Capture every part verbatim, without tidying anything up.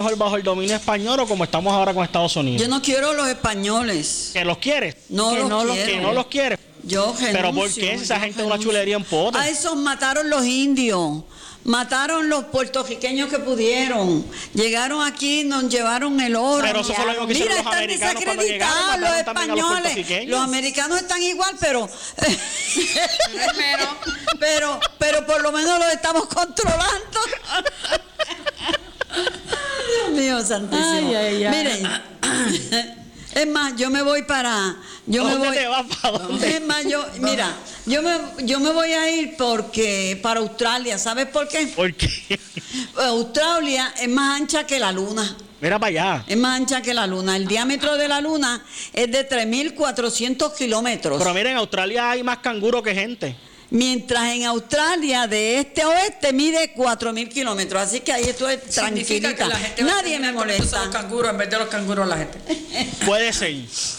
mejor bajo el dominio español o como estamos ahora con Estados Unidos? Yo no quiero los españoles. ¿Que los quieres? No que los no quiero. Que no los quieres. Yo renuncio. ¿Pero por qué? Si esa gente es una chulería en pote. A esos mataron los indios. Mataron los puertorriqueños que pudieron. Llegaron aquí, nos llevaron el oro. Pero eso fue lo mismo que hicieron Mira, los están americanos cuando llegaron, desacreditados los mataron también a los españoles. puertorriqueños. Los americanos están igual, pero pero pero por lo menos los estamos controlando. Dios mío, santísimo. Ay, ay, ay. Miren, es más, yo me voy para... Yo me ¿Dónde voy, te vas? ¿Para dónde? Es más, yo, mira, yo me, yo me voy a ir porque para Australia, ¿sabes por qué? ¿Por qué? Australia es más ancha que la luna. Mira para allá. Es más ancha que la luna. El diámetro de la luna es de tres mil cuatrocientos kilómetros. Pero miren, en Australia hay más canguro que gente. Mientras en Australia, de este a oeste, mide cuatro mil kilómetros. Así que ahí estoy tranquilita. Que la gente va a Nadie me terminar comiéndose molesta. los canguros en vez de los canguros a la gente. Puede ser.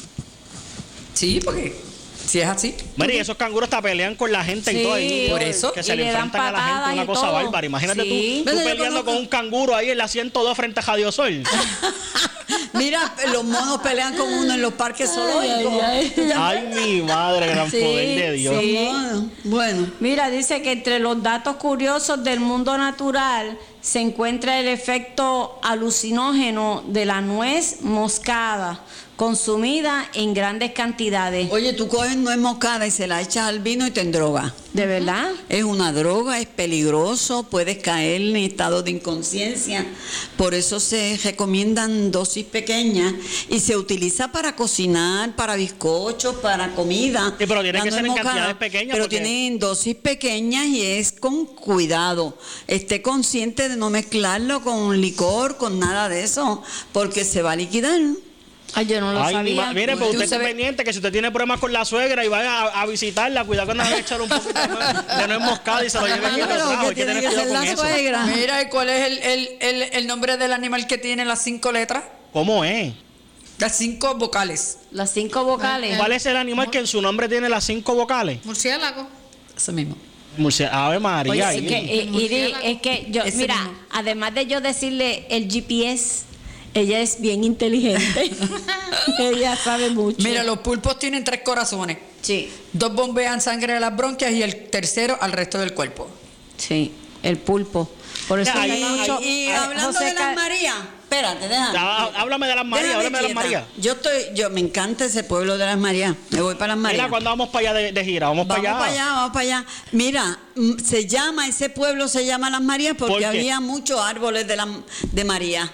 Sí, porque si es así. Mira, y esos canguros hasta pelean con la gente Sí, y todo ahí. por eso. Que se Y le le dan enfrentan a la gente, patadas una y cosa todo. bárbara. Imagínate Sí. tú, tú Bueno, yo peleando conozco- con un canguro ahí en la ciento dos frente a Radio Sol. Mira, los monos pelean con uno en los parques zoológicos. ay, ay. Ay, mi madre, gran Sí, poder de Dios. sí. Bueno, bueno. Mira, dice que entre los datos curiosos del mundo natural se encuentra el efecto alucinógeno de la nuez moscada, consumida en grandes cantidades. Oye, tú coges nuez moscada y se la echas al vino y te endrogas. ¿De verdad? Es una droga, es peligroso, puedes caer en estado de inconsciencia. Por eso se recomiendan dosis pequeñas y se utiliza para cocinar, para bizcochos, para comida. Sí, pero tiene La que ser nuez en moscada, cantidades pequeñas Pero porque- tienen dosis pequeñas y es con cuidado. Esté consciente de no mezclarlo con licor, con nada de eso, porque se va a liquidar. Ay, yo no lo Ay, mi sabía. ma- mire, pues Tú usted está sabes- pendiente que si usted tiene problemas con la suegra y vaya a, a visitarla, cuidado que no le va a echar un poquito de nuez- de nuez moscada y se lo lleve aquí en el Pero trago. que Hay que tiene tener que cuidado ser con la eso. suegra. Mira, ¿y cuál es el, el, el, el nombre del animal que tiene las cinco letras? ¿Cómo es? Las cinco vocales. Las cinco vocales. ¿Cuál es el animal que en su nombre tiene las cinco vocales? Murciélago. Eso mismo. Murcia- Ave María. Oye, es ahí. que, eh, Iri, es que yo, Ese mira, mismo. además de yo decirle el G P S, ella es bien inteligente. Ella sabe mucho. Mira, los pulpos tienen tres corazones. Sí, Dos bombean sangre a las bronquias y el tercero al resto del cuerpo. sí, el pulpo. Por eso Ya, hay ahí- mucho. Y, y eh, hablando José de las Ca- Marías, espérate, déjame. Ya, háblame de las Marías, Déjame háblame de las quieta. Marías. Yo estoy, yo me encanta ese pueblo de las Marías. Me voy para las Marías. Mira, cuando vamos para allá de, de gira, vamos, Vamos para allá. para allá, vamos para allá. Mira, mm, se llama, ese pueblo se llama Las Marías porque ¿Por qué? había muchos árboles de, la, de María.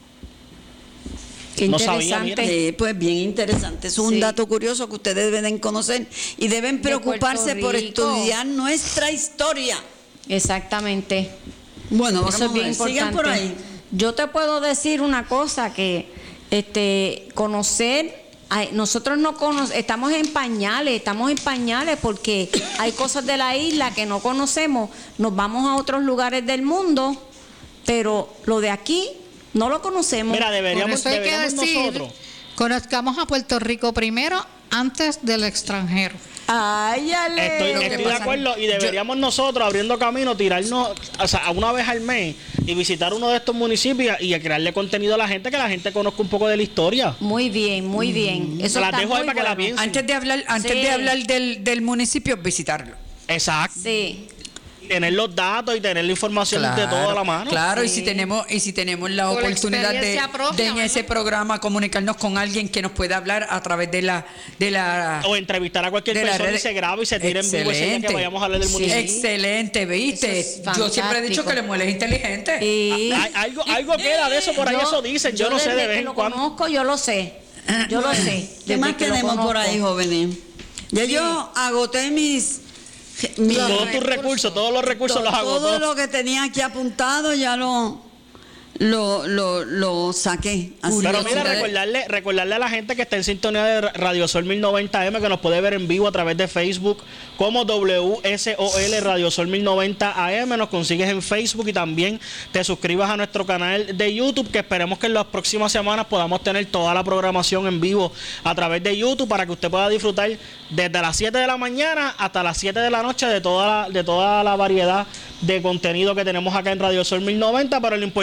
Qué No sabía, interesante. mira. Eh, pues bien interesante. Es un Sí. dato curioso que ustedes deben conocer y deben De preocuparse Puerto por Rico. estudiar nuestra historia. Exactamente. Bueno, Eso es vamos a bien ver. importante. Sigan por ahí. Yo te puedo decir una cosa que este conocer ay, nosotros no cono- estamos en pañales, estamos en pañales porque hay cosas de la isla que no conocemos. Nos vamos a otros lugares del mundo, pero lo de aquí no lo conocemos. Mira, Por deberíamos, eso hay que deberíamos decir, nosotros. conozcamos a Puerto Rico primero antes del extranjero. Ay, ale. Estoy, Lo que estoy de pasa- acuerdo y deberíamos nosotros abriendo camino, tirarnos, o sea, a una vez al mes y visitar uno de estos municipios y a crearle contenido a la gente, que la gente conozca un poco de la historia. Muy bien, muy bien. Eso Se las está dejo ahí muy para que la bueno. piensen. Antes de hablar, antes Sí. de hablar del, del municipio, visitarlo. Exacto. Sí. Tener los datos y tener la información de toda la mano. Claro, y Sí. si tenemos y si tenemos la Por oportunidad de, experiencia propia, de en ¿verdad? ese programa comunicarnos con alguien que nos pueda hablar a través de la de la O entrevistar a cualquier de la persona y red. se graba y se tira en vivo ese día que Excelente. vayamos a hablar del Sí. municipio. Excelente, ¿viste? Eso es Yo siempre he dicho fantástico. que Lemuel es inteligente. Y Hay- algo, algo queda de eso por ahí, eso dicen. Yo, no sé, desde de vez que en lo cuando. conozco, yo lo sé. Yo lo sé. ¿Qué desde más que lo tenemos por conozco. ahí, jóvenes? Ya yo agoté mis... mis- Todos tus recursos, todos los recursos to- los hago. todo todos. lo que tenía aquí apuntado ya lo, lo, lo, lo saqué. Así Pero que mira, ustedes- recordarle, recordarle a la gente que está en sintonía de Radio Sol mil noventa M, que nos puede ver en vivo a través de Facebook como W S O L Radio Sol mil noventa A M. Nos consigues en Facebook y también te suscribas a nuestro canal de YouTube, que esperemos que en las próximas semanas podamos tener toda la programación en vivo a través de YouTube para que usted pueda disfrutar desde las siete de la mañana hasta las siete de la noche de toda la, de toda la variedad de contenido que tenemos acá en Radio Sol mil noventa. Pero lo importante es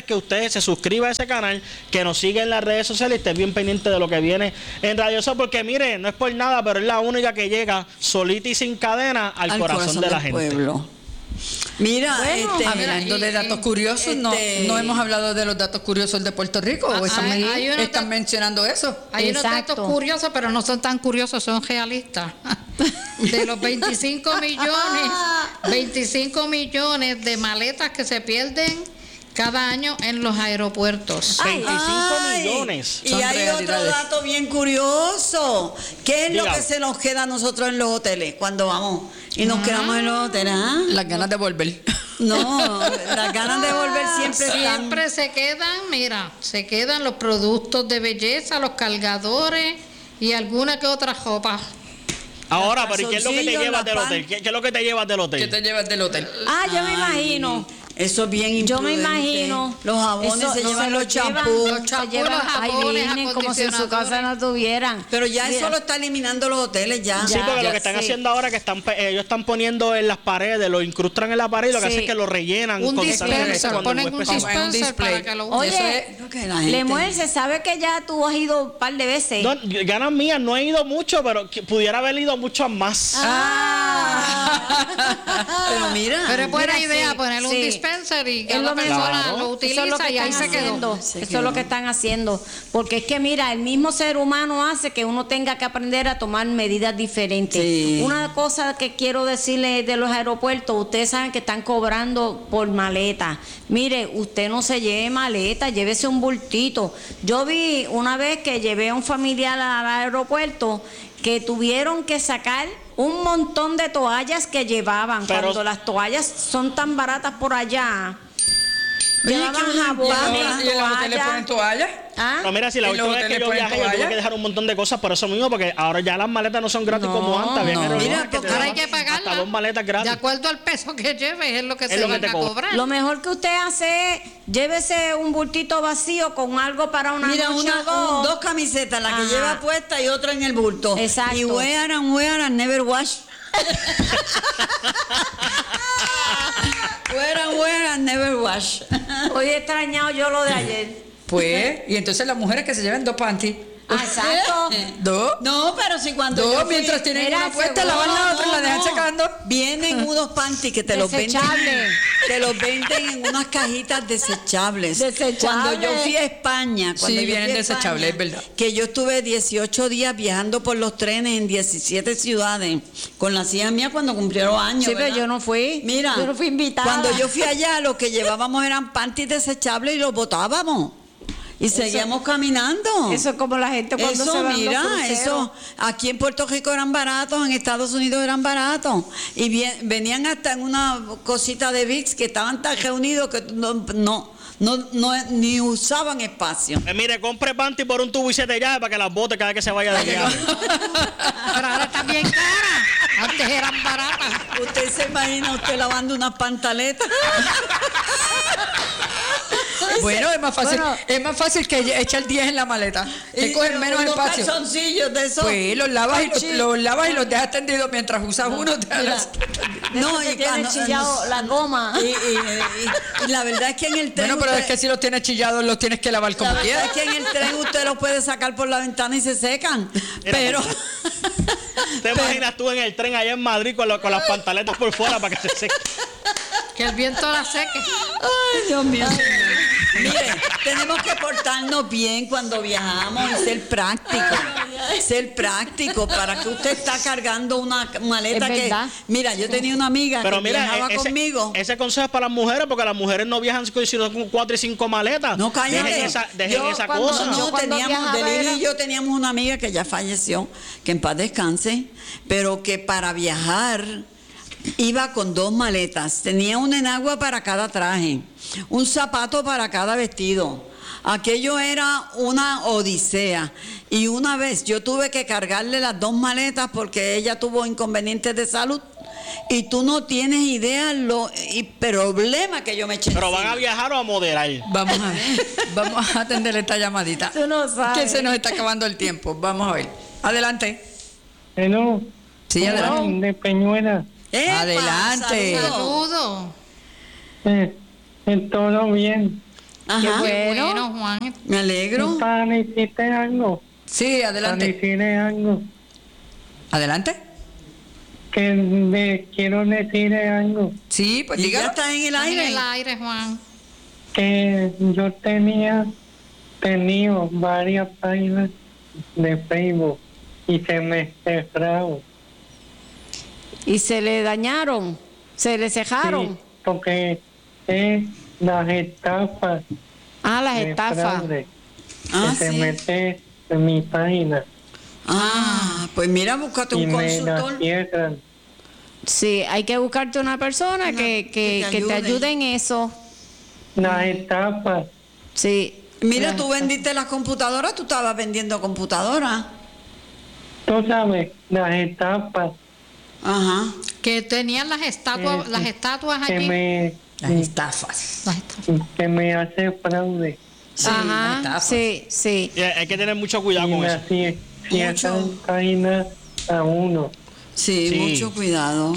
que usted se suscriba a ese canal, que nos siga en las redes sociales y esté bien pendiente de lo que viene en Radio Sol, porque mire, no es por nada, pero es la única que llega solita y sin cadena al, Al corazón, corazón de la del gente. pueblo. Mira, Bueno, este, Hablando de datos curiosos, no, este- no hemos hablado de los datos curiosos de Puerto Rico. ¿O Ah, están, hay- hay unos están dat- mencionando eso? Hay unos Exacto. datos curiosos, pero no son tan curiosos, son realistas. De los veinticinco millones, veinticinco millones de maletas que se pierden cada año en los aeropuertos. veinticinco Ay, millones. Y Son hay otro realidades. dato bien curioso. ¿Qué es lo Dígalo. que se nos queda a nosotros en los hoteles cuando vamos y nos quedamos en los hoteles? ¿Ah? Las ganas de volver. No, las ganas de volver siempre están. Siempre se quedan, mira, se quedan los productos de belleza, los cargadores y alguna que otra ropa. Ahora, pero ¿y qué es lo que te calzoncillos, llevas la del pan- hotel? ¿Qué, qué es lo que te llevas del ¿Qué hotel? te llevas del hotel? Ah, yo me Ay, imagino. Eso es bien Yo me imprudente. imagino. Los jabones Eso se no llevan se los lo llevan, champús. los Se champús, llevan, los ay, jabones, vienen como si en su casa acondicionadores. no tuvieran. Pero ya Mira, eso lo está eliminando los hoteles ya. Sí, Ya, porque lo ya, que están sí. haciendo ahora es que están, pe- ellos están poniendo en las paredes, lo incrustan en la pared y lo que Sí. hace es que lo rellenan Un constantemente dispenser, cuando el ponen un huésped se va. Como en un dispenser para display. que lo usen. Oye, Eso es- Creo que la gente- Lemuel, se sabe que ya tú has ido un par de veces. No, ganas mías, no he ido mucho, pero que pudiera haber ido muchas más. Ah. Pero mira. Pero es buena Mira, idea sí, poner un sí. dispenser y Es cada lo persona Claro. lo Eso es lo utiliza que y ahí están se quedó. haciendo. Se Eso quedó. es lo que están haciendo. Porque es que, mira, el mismo ser humano hace que uno tenga que aprender a tomar medidas diferentes. Sí. Una cosa que quiero decirle de los aeropuertos, ustedes saben que están cobrando por maleta. Mire, usted no se lleve maleta, llévese un bultito. Yo vi una vez que llevé a un familiar al aeropuerto que tuvieron que sacar un montón de toallas que llevaban. Pero- Cuando las toallas son tan baratas por allá. Oye, Llevaban que una jabón, ¿Y en Vamos, los- y en los hoteles toallas. ponen toallas? ¿Ah? No, mira, si la En los última vez que hoteles yo ponen viajé, yo tuve toallas. que dejar un montón de cosas por eso mismo, porque ahora ya las maletas no son gratis No, como antes. Había no. aerolíneas Mira, que te porque Ahora hay daban que pagarla. hasta dos maletas De gratis. acuerdo al peso que lleves, es lo que Es se lo que van te a cobran. cobrar. Lo mejor que usted hace es llévese un bultito vacío con algo para una Mira, noche una, o dos. un- dos camisetas, la que Ajá. lleva puesta y otra en el bulto. Exacto. Y wear and wear and never wash. Wear and wear and never wash. Hoy he extrañado yo lo de ayer. Pues, y entonces las mujeres que se lleven dos panties. Ah, exacto. Dos. No, pero si cuando Dos, yo fui- mientras tienen Mira, una puesta, seguro. lavan la otra y la dejan no. secando. Vienen unos panties que te los venden. Desechables. Te los venden en unas cajitas desechables. Desechables. Cuando yo fui a España, cuando Sí, yo vienen fui a desechables, España, es verdad. Que yo estuve dieciocho días viajando por los trenes en diecisiete ciudades con las hijas mías cuando cumplieron años. Sí, pero ¿verdad? yo no fui. Mira, Yo no fui invitada. cuando yo fui allá, lo que llevábamos eran panties desechables y los botábamos. Y seguíamos caminando. Eso es como la gente cuando Eso, se va mira, eso, aquí en Puerto Rico eran baratos, en Estados Unidos eran baratos. Y bien, venían hasta en una cosita de Vicks que estaban tan reunidos que no, no, no, no- ni usaban espacio. Eh, mire, compre panty por un tubo y siete llaves para que las bote cada vez que se vaya de viaje. Pero ahora están bien caras. Antes eran baratas. ¿Usted se imagina usted lavando unas pantaletas? Bueno, es más fácil, Bueno. es más fácil que echar diez en la maleta. Que cogen menos unos espacio. calzoncillos de esos. Pues los lavas, y, Ay, los lavas y los dejas tendidos mientras usas uno. te mira, dejas- no, que y tiene cuando- chillado la goma. Y, y- y- y la verdad es que en el tren. Bueno, pero es usted- que si los tienes chillados, los tienes que lavar como La verdad quieras. es que en el tren usted los puede sacar por la ventana y se secan. Pero. ¿Te imaginas tú en el tren allá en Madrid con, lo- con las pantaletas por fuera para que se seque? Que el viento la seque. Ay, Dios mío. Mire, tenemos que portarnos bien cuando viajamos y ser prácticos. Ser práctico para que usted está cargando una maleta Es que. verdad. Mira, yo tenía una amiga Pero que mira, viajaba ese, conmigo. ese consejo es para las mujeres porque las mujeres no viajan sino con cuatro y cinco maletas. No, cállate. Dejen esa, dejen Yo esa cuando- cosa. No, Yo cuando teníamos, viajaba Deliri era- y yo teníamos una amiga que ya falleció, que en paz descanse, pero que para viajar iba con dos maletas. Tenía un enagua para cada traje, un zapato para cada vestido. Aquello era una odisea. Y una vez yo tuve que cargarle las dos maletas porque ella tuvo inconvenientes de salud. Y tú no tienes idea lo y problema que yo me eché. Pero van a encima. viajar o a moderar. Vamos a, vamos a atender esta llamadita. Tú no sabes. Que se nos está acabando el tiempo. Vamos a ver. Adelante. Hello. Sí, adelante. Juan de Peñuela. ¡Epa! Adelante. Saludos. Saludos. Eh, eh, todo bien. Ajá. Qué bueno. Bueno, Juan. Me alegro. Para necesite algo. Sí, Para adelante. decirle algo. Adelante. Que le quiero decirle algo. Sí, pues Y ya dígalo. está en el Está en aire. el aire, Juan. Que yo tenía tenido varias páginas de Facebook y se me cerraron. Y se le dañaron, se le cejaron. Sí, porque es las estafas Ah, las de estafas. fraude Ah, que se sí. mete en mi página Ah, pues mira, búscate y un me la consultor. cierran. Sí, hay que buscarte una persona Una- que, que, que te que te ayude. ayude en eso. Las estafas. Sí. Mira, Las tú estafas. vendiste las computadoras, tú estabas vendiendo computadoras. Tú sabes, las estafas Ajá. Que tenían las estatuas, Eh, las estatuas que allí. me, Las estafas. Las estatuas. que me hace fraude Sí, las Ajá, estafas. sí, sí. Y hay que tener mucho cuidado y con me eso. cie- cierran Mucho. páginas a uno. Sí, Sí. mucho cuidado.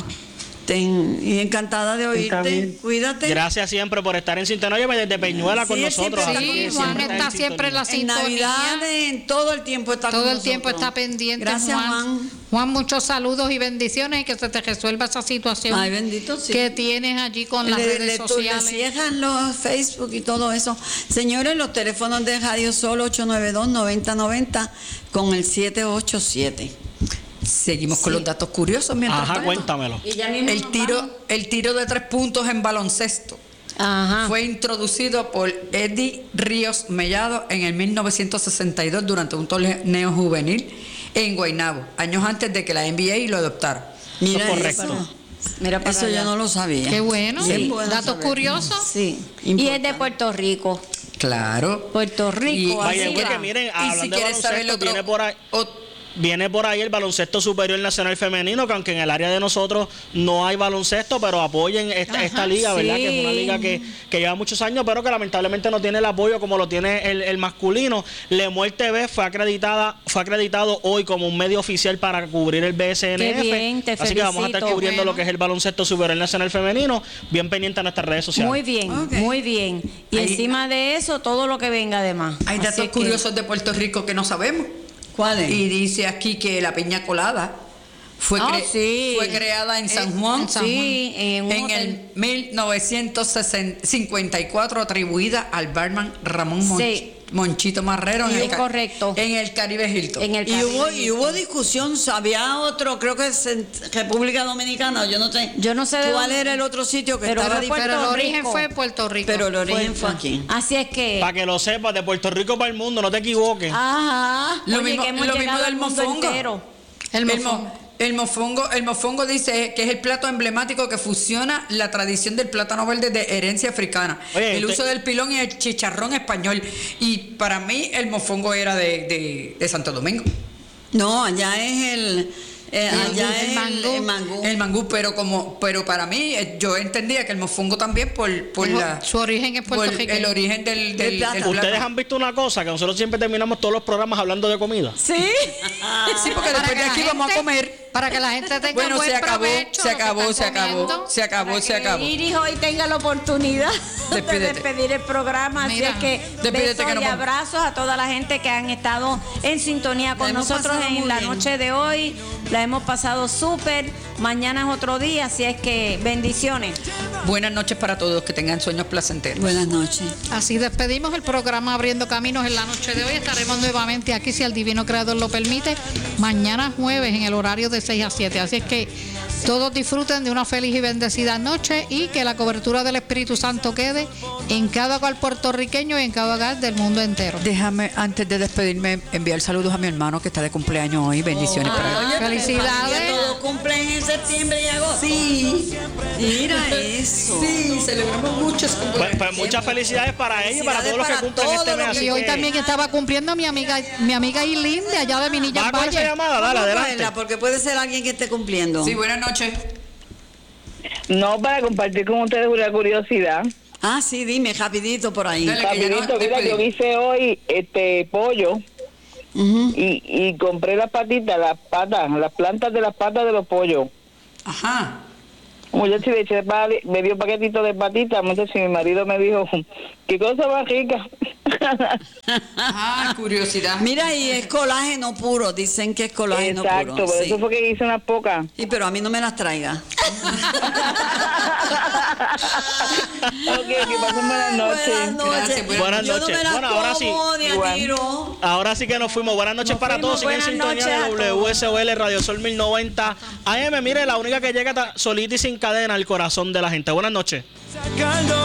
Ten, y encantada de Está oírte. bien. Cuídate. Gracias siempre por estar en sintonía. Oye, desde Peñuela Sí, con él nosotros. siempre así está que Sí, con Juan siempre está en siempre en la En sintonía. Navidades, en todo el tiempo está Todo con el tiempo nosotros. está pendiente, Gracias, Juan. Juan. Juan, muchos saludos y bendiciones y que se te resuelva esa situación Ay, bendito, sí. que tienes allí con las Le, redes le- le sociales. cierran los Facebook y todo eso. Señores, los teléfonos de Radio Sol ocho nueve dos, nueve cero nueve cero con el siete ocho siete. Seguimos con los datos curiosos mientras Ajá, tanto. cuéntamelo. Y ya mismo El nos tiro, vamos. el tiro de tres puntos en baloncesto Ajá. fue introducido por Eddie Ríos Mellado en el mil novecientos sesenta y dos durante un torneo juvenil en Guaynabo, años antes de que la N B A lo adoptara. Mira Eso es correcto. eso. Mira para Eso allá. yo no lo sabía. Qué bueno. Bien bueno Datos saberlo. curiosos. Sí. Y Importante. es de Puerto Rico. Claro. Puerto Rico, Y- así Vaya, güey, va. que miren, Y hablando si de quieres saber baloncesto, otro, viene por ahí. ot- Viene por ahí el baloncesto superior nacional femenino, que aunque en el área de nosotros no hay baloncesto, pero apoyen esta, esta liga, ¿verdad? sí. Que es una liga que, que lleva muchos años, pero que lamentablemente no tiene el apoyo como lo tiene el, el masculino. Lemuel T V fue acreditada, fue acreditado hoy como un medio oficial para cubrir el B S N F. Qué bien, te Así que vamos a estar felicito. cubriendo Bueno. lo que es el baloncesto superior nacional femenino, bien pendiente a nuestras redes sociales. Muy bien, Ok. muy bien. Y Ahí- encima de eso, todo lo que venga además. Hay Así datos es que- curiosos de Puerto Rico que no sabemos. ¿Cuál es? Y dice aquí que la piña colada fue, Ah, cre- sí. fue creada en San En- Juan en San Sí, en un en hotel. el mil novecientos cincuenta y cuatro, atribuida al barman Ramón Mon- Sí. Monchito Marrero en Y el, es Ca- correcto. en el Caribe Hilton. En el Y hubo, Caribe. y hubo discusión, había otro, creo que es en República Dominicana, yo no sé. Yo no sé de cuál dónde- era el otro sitio que pero estaba fue diferente. Pero el Puerto origen Rico. fue Puerto Rico. Pero el origen fue aquí. Así es que. Para que lo sepas, de Puerto Rico para el mundo, no te equivoques. Ajá. Lo Oye, mismo- que hemos lo mismo llegado del al mundo mofongo. entero. El El, mofongo. mo- el mofongo, el mofongo dice que es el plato emblemático que fusiona la tradición del plátano verde de herencia africana, Oye, el usted- uso del pilón y el chicharrón español. Y para mí el mofongo era de, de- de Santo Domingo. No, allá es el. eh, allá el es el mangú. el mangú. El mangú, pero como, pero para mí, eh, yo entendía que el mofongo también por, por Su- la su origen es por puertorriqueño. el origen del, del, Del del plátano. Ustedes plátano. han visto una cosa, que nosotros siempre terminamos todos los programas hablando de comida. Sí. Sí, porque Para después que de la aquí vamos a gente- comer. Para que la gente tenga Bueno, buen se acabó, provecho se lo que acabó, están se acabó, comiendo. se acabó, se Para acabó. que Iris hoy tenga la oportunidad Despídete. de despedir el programa. Mira, Así es que despídete besos que nos y vamos. abrazos a toda la gente que han estado en sintonía con La hemos nosotros pasado en muy la bien. noche de hoy. La hemos pasado súper. Mañana es otro día, así es que bendiciones. Buenas noches para todos, que tengan sueños placenteros. Buenas noches. Así despedimos el programa Abriendo Caminos en la noche de hoy. Estaremos nuevamente aquí, si el Divino Creador lo permite, mañana jueves en el horario de seis a siete. Así es que todos disfruten de una feliz y bendecida noche y que la cobertura del Espíritu Santo quede en cada hogar puertorriqueño y en cada hogar del mundo entero. Déjame, antes de despedirme, enviar saludos a mi hermano que está de cumpleaños hoy. Bendiciones para él. Oye, pero Felicidades. que todos cumplen en septiembre y agosto. Sí, Mira eso. sí, celebramos muchos Pues, cumpleaños. pues muchas felicidades para ellos y para todos los que Felicidades cumplen para este todos mes. los así Y hoy que- también estaba cumpliendo mi amiga, mi amiga Eileen de allá de Minillas ¿Va con esa Valle. llamada? Dale, Vamos a adelante. cogerla, porque puede ser alguien que esté cumpliendo. Sí, buenas noches. No, para compartir con ustedes una curiosidad. Ah, sí, dime, rapidito por ahí. Dale. Que ya no Rapidito, mira, yo despedimos. hice hoy este pollo Ujú. y, y compré las patitas, las patas, las plantas de las patas de los pollos. Ajá. Muchacho, le eché pa- me dio un paquetito de patitas, muchacho, y mi marido me dijo, qué cosa más rica. Ah, curiosidad. Mira, y es colágeno puro, dicen que es colágeno Exacto, puro. por sí. eso fue que hice unas pocas. Sí, pero a mí no me las traiga. Ok, que pasen buenas noches. Buenas noches. Gracias, buenas Buenas Yo no noches. me las Bueno, ahora sí. como ni a Igual. tiro. Ahora sí que nos fuimos. Buenas noches Nos para fuimos. todos. Siguen en Buenas sintonía noches de a W S O L Radio Sol mil noventa A M. Mire, la única que llega ta- solita y sin cadena al corazón de la gente. Buenas noches.